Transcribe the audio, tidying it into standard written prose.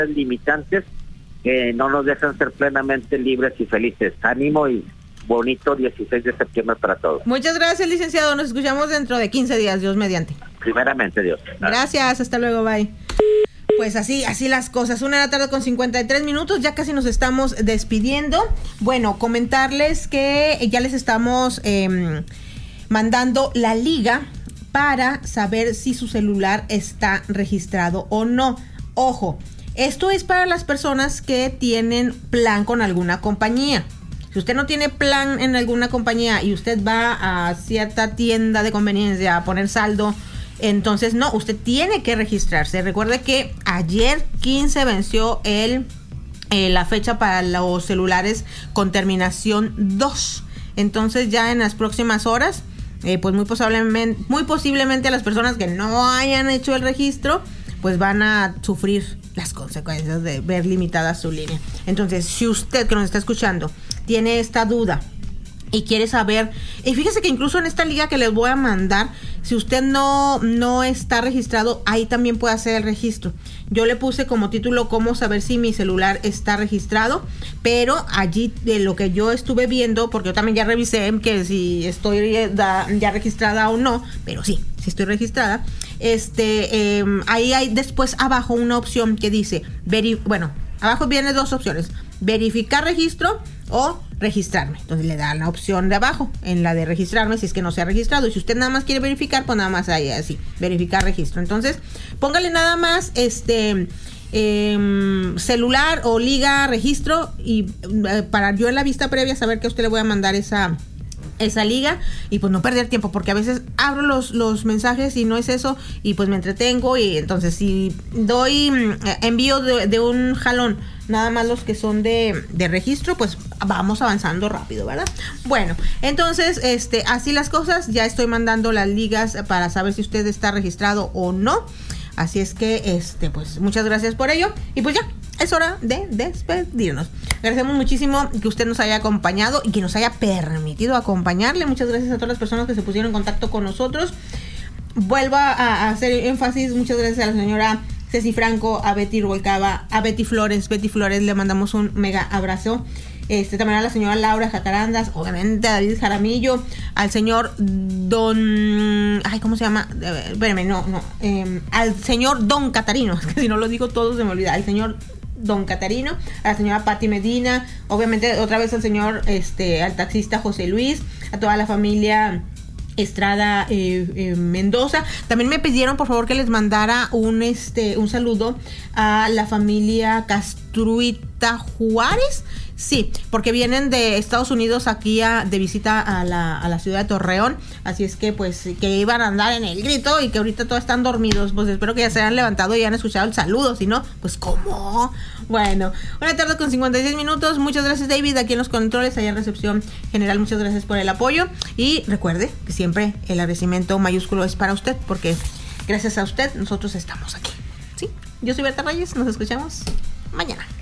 limitantes que no nos dejan ser plenamente libres y felices. Ánimo y bonito 16 de septiembre para todos. Muchas gracias, licenciado. Nos escuchamos dentro de 15 días, Dios mediante. Primeramente, Dios. Gracias, hasta luego, bye. Pues así las cosas. 1:53 p.m, ya casi nos estamos despidiendo. Bueno, comentarles que ya les estamos mandando la liga para saber si su celular está registrado o no. Ojo, esto es para las personas que tienen plan con alguna compañía. Si usted no tiene plan en alguna compañía y usted va a cierta tienda de conveniencia a poner saldo, entonces no, usted tiene que registrarse. Recuerde que ayer 15 venció la fecha para los celulares con terminación 2. Entonces ya en las próximas horas, pues muy posiblemente las personas que no hayan hecho el registro, pues van a sufrir las consecuencias de ver limitada su línea. Entonces, si usted que nos está escuchando tiene esta duda y quiere saber, y fíjese que incluso en esta liga que les voy a mandar, si usted no está registrado, ahí también puede hacer el registro. Yo le puse como título cómo saber si mi celular está registrado, pero allí de lo que yo estuve viendo, porque yo también ya revisé que si estoy ya registrada o no, pero sí estoy registrada. Ahí hay después abajo una opción que dice, abajo vienen dos opciones: verificar registro o registrarme. Entonces le da la opción de abajo, en la de registrarme, si es que no se ha registrado. Y si usted nada más quiere verificar, pues nada más ahí así, verificar registro. Entonces póngale nada más celular o liga registro, y para yo en la vista previa saber que a usted le voy a mandar esa liga, y pues no perder tiempo, porque a veces abro los mensajes y no es eso, y pues me entretengo, y entonces si doy envío de un jalón nada más los que son de registro, pues vamos avanzando rápido, ¿verdad? Bueno, entonces así las cosas. Ya estoy mandando las ligas para saber si usted está registrado o no. Así es que pues muchas gracias por ello, y pues ya es hora de despedirnos. Agradecemos muchísimo que usted nos haya acompañado y que nos haya permitido acompañarle. Muchas gracias a todas las personas que se pusieron en contacto con nosotros. Vuelvo a hacer énfasis. Muchas gracias a la señora Ceci Franco, a Betty Rubalcaba, a Betty Flores, le mandamos un mega abrazo. También a la señora Laura Jacarandas, obviamente a David Jaramillo, al señor ¿cómo se llama? Al señor Don Catarino, es que si no lo digo todo se me olvida. Al señor Don Catarino, a la señora Patti Medina, obviamente otra vez al señor, al taxista José Luis, a toda la familia Estrada Mendoza. También me pidieron por favor que les mandara un saludo a la familia Castruita Juárez. Sí, porque vienen de Estados Unidos aquí de visita a la ciudad de Torreón. Así es que pues que iban a andar en el grito y que ahorita todos están dormidos. Pues espero que ya se hayan levantado y hayan escuchado el saludo. Si no, pues ¿cómo? Bueno, 1:56 p.m. Muchas gracias, David, aquí en los controles, allá en recepción general. Muchas gracias por el apoyo. Y recuerde que siempre el agradecimiento mayúsculo es para usted, porque gracias a usted nosotros estamos aquí. ¿Sí? Yo soy Berta Reyes, nos escuchamos mañana.